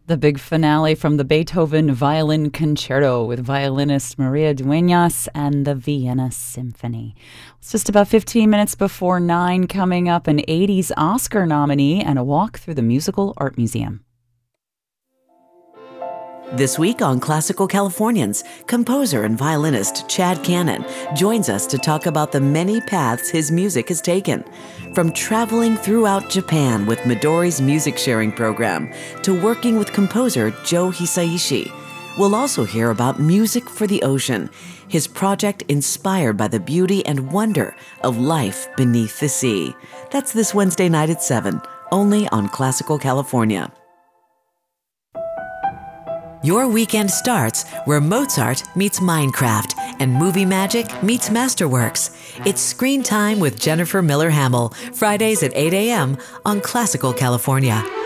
The big finale from the Beethoven Violin Concerto with violinist Maria Dueñas and the Vienna Symphony. It's just about 15 minutes before 9. Coming up, an 80s Oscar nominee and a walk through the Musical Art Museum. This week on Classical Californians, composer and violinist Chad Cannon joins us to talk about the many paths his music has taken. From traveling throughout Japan with Midori's music sharing program to working with composer Joe Hisaishi. We'll also hear about Music for the Ocean, his project inspired by the beauty and wonder of life beneath the sea. That's this Wednesday night at 7, only on Classical California. Your weekend starts where Mozart meets Minecraft and movie magic meets Masterworks. It's Screen Time with Jennifer Miller Hamill, Fridays at 8 a.m. on Classical California.